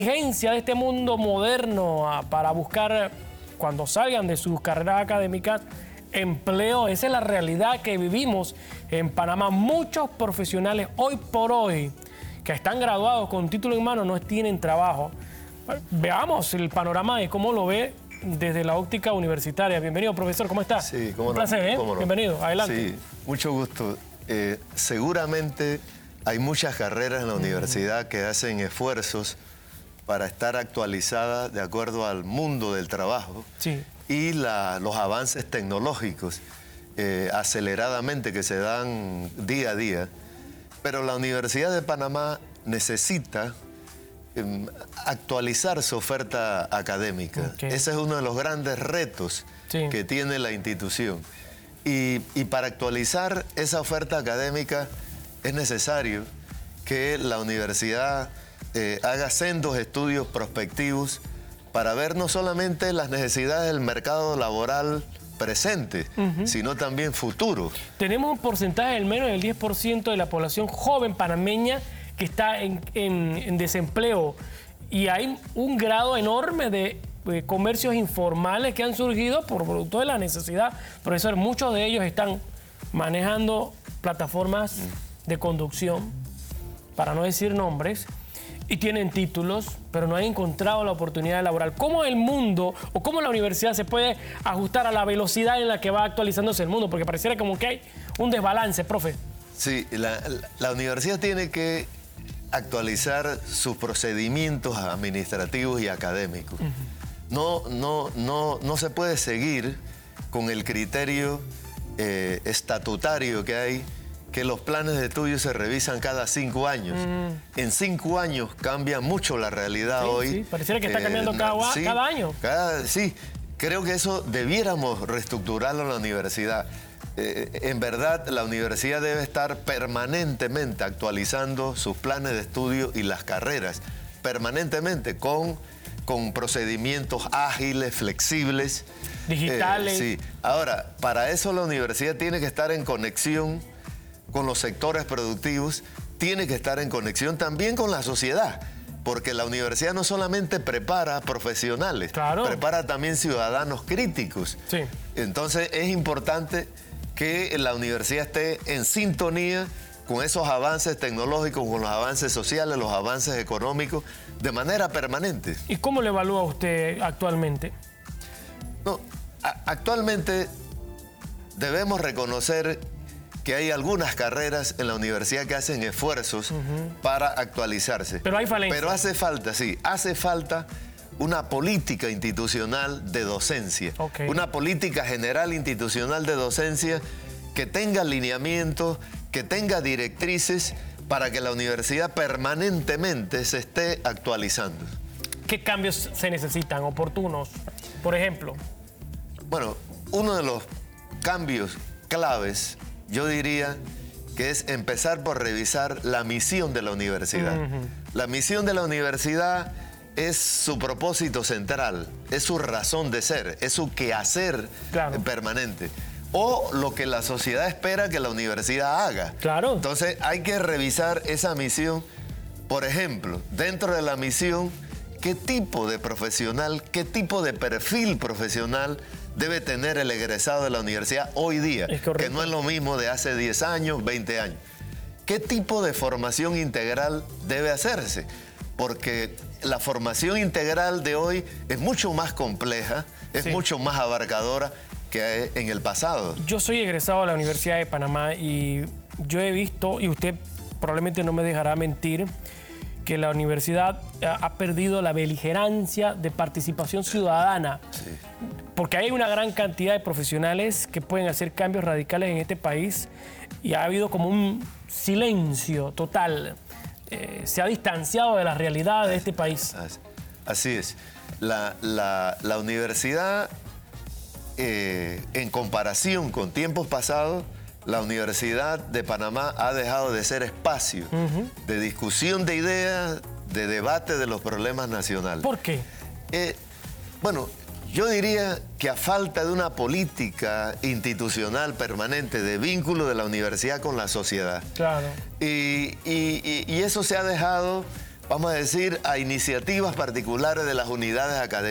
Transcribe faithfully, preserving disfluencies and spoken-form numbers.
exigencia de este mundo moderno a, para buscar, cuando salgan de sus carreras académicas, empleo. Esa es la realidad que vivimos en Panamá. Muchos profesionales hoy por hoy que están graduados con título en mano no tienen trabajo. Veamos el panorama de cómo lo ve desde la óptica universitaria. Bienvenido, profesor, ¿cómo está? Sí, cómo Un no, placer, ¿eh? cómo no. Bienvenido, adelante. Sí, mucho gusto. Eh, seguramente hay muchas carreras en la universidad que hacen esfuerzos para estar actualizadas de acuerdo al mundo del trabajo Sí. y la, los avances tecnológicos eh, aceleradamente que se dan día a día. Pero la Universidad de Panamá necesita eh, actualizar su oferta académica. Okay. Ese es uno de los grandes retos Sí. que tiene la institución. Y, y para actualizar esa oferta académica es necesario que la universidad eh, haga sendos estudios prospectivos para ver no solamente las necesidades del mercado laboral presente, uh-huh. sino también futuro. Tenemos un porcentaje del menos del diez por ciento de la población joven panameña que está en, en, en desempleo y hay un grado enorme de eh, comercios informales que han surgido por producto de la necesidad. Profesor, muchos de ellos están manejando plataformas uh-huh. de conducción, para no decir nombres, y tienen títulos, pero no han encontrado la oportunidad laboral. ¿Cómo el mundo o cómo la universidad se puede ajustar a la velocidad en la que va actualizándose el mundo? Porque pareciera como que hay un desbalance, profe. Sí, la, la universidad tiene que actualizar sus procedimientos administrativos y académicos. Uh-huh. No, no, no, no se puede seguir con el criterio eh, estatutario que hay, que los planes de estudio se revisan cada cinco años. Mm. En cinco años cambia mucho la realidad sí, hoy. Sí. Pareciera que está cambiando eh, cada, sí, cada año. Cada, sí, creo que eso debiéramos reestructurarlo en la universidad. Eh, en verdad, la universidad debe estar permanentemente actualizando sus planes de estudio y las carreras, permanentemente, con, con procedimientos ágiles, flexibles. Digitales. Eh, sí. Ahora, para eso la universidad tiene que estar en conexión con los sectores productivos, tiene que estar en conexión también con la sociedad, porque la universidad no solamente prepara profesionales, claro. prepara también ciudadanos críticos. Sí. Entonces es importante que la universidad esté en sintonía con esos avances tecnológicos, con los avances sociales, los avances económicos, de manera permanente. ¿Y cómo le evalúa usted actualmente? No, a- actualmente debemos reconocer que hay algunas carreras en la universidad que hacen esfuerzos uh-huh. para actualizarse. Pero hay falencias. Pero hace falta, sí, hace falta una política institucional de docencia. Okay. Una política general institucional de docencia que tenga lineamientos, que tenga directrices para que la universidad permanentemente se esté actualizando. ¿Qué cambios se necesitan oportunos? Por ejemplo. Bueno, uno de los cambios claves, yo diría que es empezar por revisar la misión de la universidad. Uh-huh. La misión de la universidad es su propósito central, es su razón de ser, es su quehacer claro. permanente. O lo que la sociedad espera que la universidad haga. Claro. Entonces hay que revisar esa misión. Por ejemplo, dentro de la misión, ¿qué tipo de profesional, qué tipo de perfil profesional debe tener el egresado de la universidad hoy día? Que no es lo mismo de hace diez años, veinte años. ¿Qué tipo de formación integral debe hacerse? Porque la formación integral de hoy es mucho más compleja, es sí. mucho más abarcadora que en el pasado. Yo soy egresado de la Universidad de Panamá y yo he visto, y usted probablemente no me dejará mentir, que la universidad ha perdido la beligerancia de participación ciudadana. Sí. Porque hay una gran cantidad de profesionales que pueden hacer cambios radicales en este país y ha habido como un silencio total. Eh, se ha distanciado de la realidad de este país. Así es. La, la, la universidad, eh, en comparación con tiempos pasados, la Universidad de Panamá ha dejado de ser espacio uh-huh. de discusión de ideas, de debate de los problemas nacionales. ¿Por qué? Eh, bueno, yo diría que a falta de una política institucional permanente de vínculo de la universidad con la sociedad. Claro. Y, y, y eso se ha dejado vamos a decir, a iniciativas particulares de las unidades académicas.